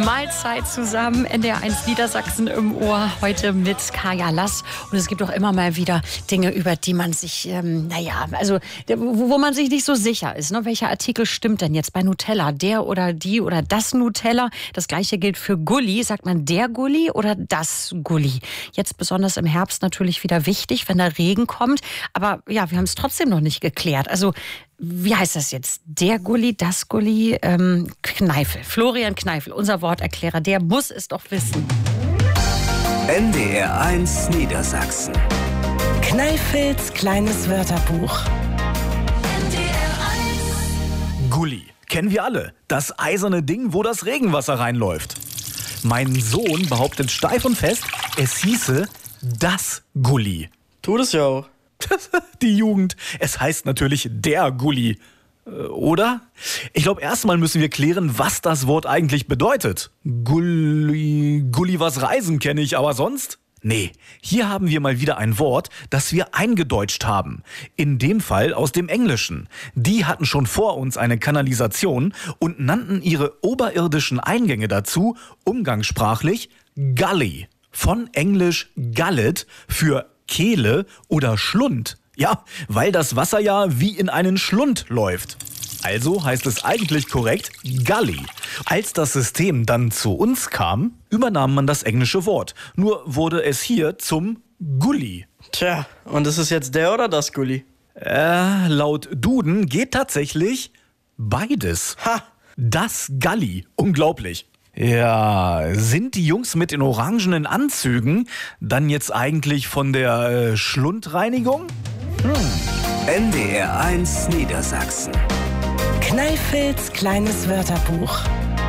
Mahlzeit zusammen, NDR1 Niedersachsen im Ohr, heute mit Kaya Lass. Und es gibt auch immer mal wieder Dinge, über die man sich, wo man sich nicht so sicher ist. Ne? Welcher Artikel stimmt denn jetzt bei Nutella? Der oder die oder das Nutella? Das Gleiche gilt für Gulli. Sagt man der Gulli oder das Gulli? Jetzt besonders im Herbst natürlich wieder wichtig, wenn der Regen kommt. Aber ja, wir haben es trotzdem noch nicht geklärt. Also, wie heißt das jetzt? Der Gulli, das Gulli, Kneifel. Florian Kneifel, unser Worterklärer, der muss es doch wissen. NDR1 Niedersachsen. Kneifels kleines Wörterbuch. Gulli. Kennen wir alle. Das eiserne Ding, wo das Regenwasser reinläuft. Mein Sohn behauptet steif und fest, es hieße das Gulli. Tut es ja auch. Die Jugend. Es heißt natürlich der Gulli. Oder? Ich glaube, erstmal müssen wir klären, was das Wort eigentlich bedeutet. Gulli was reisen kenne ich, aber sonst? Nee, hier haben wir mal wieder ein Wort, das wir eingedeutscht haben. In dem Fall aus dem Englischen. Die hatten schon vor uns eine Kanalisation und nannten ihre oberirdischen Eingänge dazu umgangssprachlich Gully. Von Englisch Gullet für Kehle oder Schlund. Ja, weil das Wasser ja wie in einen Schlund läuft. Also heißt es eigentlich korrekt Gully. Als das System dann zu uns kam, übernahm man das englische Wort. Nur wurde es hier zum Gulli. Tja, und ist es jetzt der oder das Gulli? Laut Duden geht tatsächlich beides. Ha! Das Gulli. Unglaublich. Ja, sind die Jungs mit den orangenen Anzügen dann jetzt eigentlich von der Schlundreinigung? NDR1 Niedersachsen. Kneifels kleines Wörterbuch.